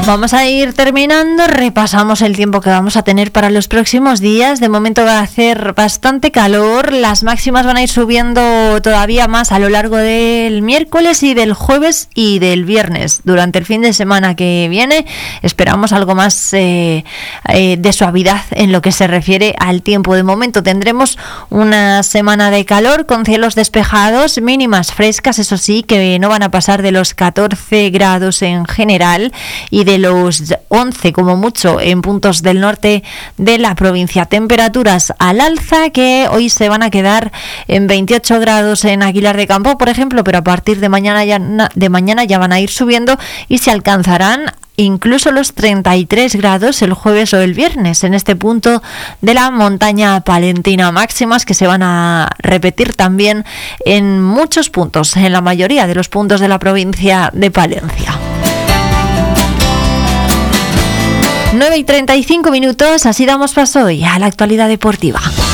Vamos a ir terminando, repasamos el tiempo que vamos a tener para los próximos días. De momento va a hacer bastante calor, las máximas van a ir subiendo todavía más a lo largo del miércoles y del jueves y del viernes. Durante el fin de semana que viene esperamos algo más de suavidad en lo que se refiere al tiempo. De momento tendremos una semana de calor con cielos despejados, mínimas frescas, eso sí, que no van a pasar de los 14 grados en general y de los 11 como mucho en puntos del norte de la provincia. Temperaturas al alza que hoy se van a quedar en 28 grados en Aguilar de Campo, por ejemplo, pero a partir de mañana ya van a ir subiendo y se alcanzarán incluso los 33 grados el jueves o el viernes en este punto de la montaña palentina. Máximas que se van a repetir también en muchos puntos, en la mayoría de los puntos de la provincia de Palencia. 9:35, así damos paso hoy a la actualidad deportiva.